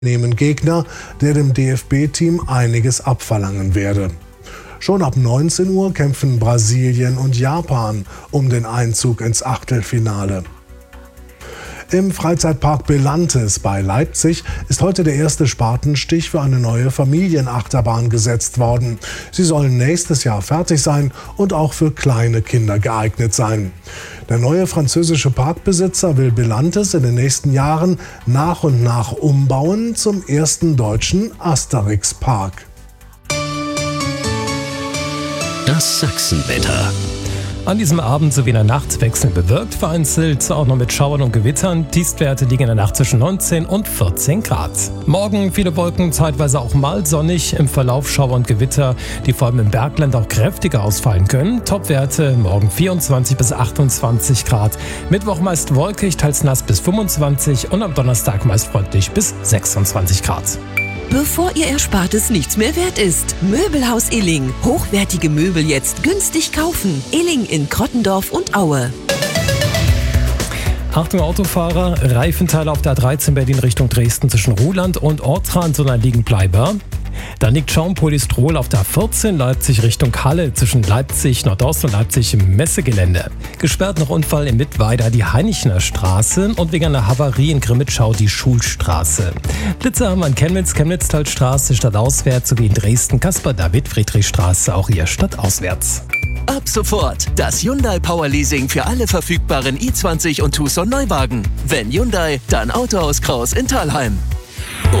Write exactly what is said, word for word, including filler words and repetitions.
nehmen Gegner, der dem D F B-Team einiges abverlangen werde. Schon ab neunzehn Uhr kämpfen Brasilien und Japan um den Einzug ins Achtelfinale. Im Freizeitpark Belantes bei Leipzig ist heute der erste Spatenstich für eine neue Familienachterbahn gesetzt worden. Sie sollen nächstes Jahr fertig sein und auch für kleine Kinder geeignet sein. Der neue französische Parkbesitzer will Belantes in den nächsten Jahren nach und nach umbauen zum ersten deutschen Asterix-Park. Das Sachsenwetter. An diesem Abend sowie in der Nacht wechseln bewölkt, vereinzelt auch noch mit Schauern und Gewittern. Tiefstwerte liegen in der Nacht zwischen neunzehn und vierzehn Grad. Morgen viele Wolken, zeitweise auch mal sonnig, im Verlauf Schauer und Gewitter, die vor allem im Bergland auch kräftiger ausfallen können. Topwerte morgen vierundzwanzig bis achtundzwanzig Grad. Mittwoch meist wolkig, teils nass bis fünfundzwanzig und am Donnerstag meist freundlich bis sechsundzwanzig Grad. Bevor Ihr Erspartes nichts mehr wert ist. Möbelhaus Illing. Hochwertige Möbel jetzt günstig kaufen. Illing in Krottendorf und Aue. Achtung Autofahrer, Reifenteile auf der A dreizehn Berlin Richtung Dresden zwischen Ruhland und Ortrand, sondern liegen bleiber. Dann liegt Schaumpolystrol auf der A vierzehn Leipzig Richtung Halle zwischen Leipzig Nordost und Leipzig im Messegelände. Gesperrt nach Unfall in Mittweida die Heinichner Straße und wegen einer Havarie in Grimmitschau die Schulstraße. Blitzer haben wir in Chemnitz, Chemnitztalstraße stadtauswärts sowie in Dresden Caspar-David-Friedrich-Straße auch hier stadtauswärts. Ab sofort das Hyundai Power Leasing für alle verfügbaren i zwanzig und Tucson Neuwagen. Wenn Hyundai, dann Autohaus Kraus in Thalheim.